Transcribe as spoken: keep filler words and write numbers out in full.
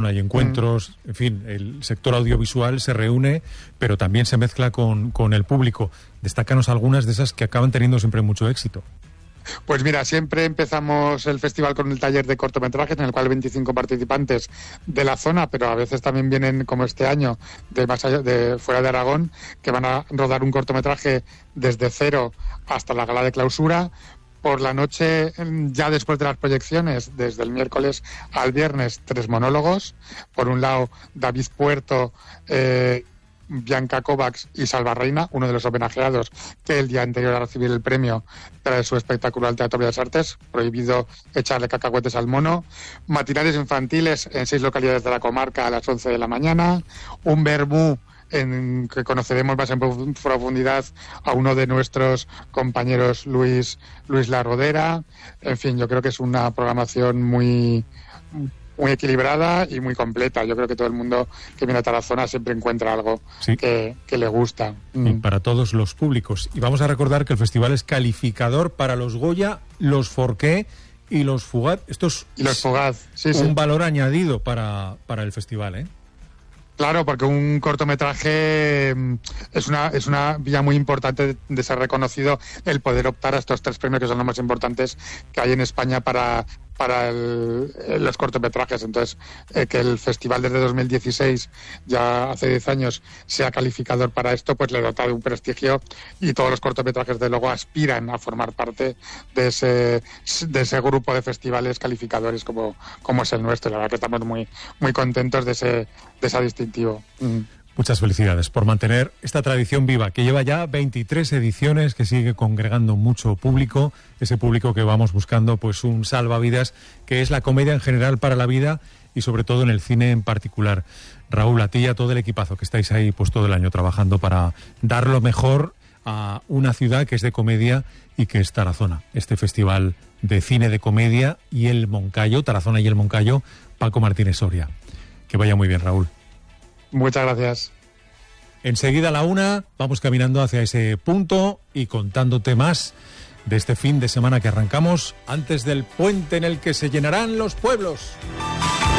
hay encuentros, mm. en fin, el sector audiovisual se reúne, pero también se mezcla con, con el público. Destácanos algunas de esas que acaban teniendo siempre mucho éxito. Pues mira, siempre empezamos el festival con el taller de cortometrajes, en el cual veinticinco participantes de la zona, pero a veces también vienen, como este año, de más allá, de fuera de Aragón, que van a rodar un cortometraje desde cero hasta la gala de clausura. Por la noche, ya después de las proyecciones, desde el miércoles al viernes, tres monólogos. Por un lado, David Puerto, eh, Bianca Kovacs y Salva Reina, uno de los homenajeados que el día anterior a recibir el premio trae su espectáculo al Teatro Bellas Artes, Prohibido echarle cacahuetes al mono. Matinales infantiles en seis localidades de la comarca a las once de la mañana. Un vermú en que conoceremos más en profundidad a uno de nuestros compañeros, Luis, Luis La Rodera. En fin, yo creo que es una programación muy... muy equilibrada y muy completa. Yo creo que todo el mundo que viene a Tarazona siempre encuentra algo sí. que, que le gusta. Y para todos los públicos. Y vamos a recordar que el festival es calificador para los Goya, los Forqué y los Fugaz. Esto es y los Fugaz. Sí, un sí. valor añadido para, para el festival, ¿eh? Claro, porque un cortometraje es una es una vía muy importante de ser reconocido, el poder optar a estos tres premios que son los más importantes que hay en España para para el, los cortometrajes. Entonces, eh, que el festival desde dos mil dieciséis, ya hace diez años, sea calificador para esto, pues le dota de un prestigio, y todos los cortometrajes de luego aspiran a formar parte de ese de ese grupo de festivales calificadores como, como es el nuestro. La verdad que estamos muy muy contentos de ese de ese distintivo. Mm. Muchas felicidades por mantener esta tradición viva, que lleva ya veintitrés ediciones, que sigue congregando mucho público, ese público que vamos buscando, pues un salvavidas, que es la comedia en general para la vida y sobre todo en el cine en particular. Raúl, a ti y a todo el equipazo que estáis ahí pues todo el año trabajando para dar lo mejor a una ciudad que es de comedia y que es Tarazona, este festival de cine de comedia y el Moncayo, Tarazona y el Moncayo, Paco Martínez Soria. Que vaya muy bien, Raúl. Muchas gracias. Enseguida a la una vamos caminando hacia ese punto y contándote más de este fin de semana que arrancamos antes del puente en el que se llenarán los pueblos.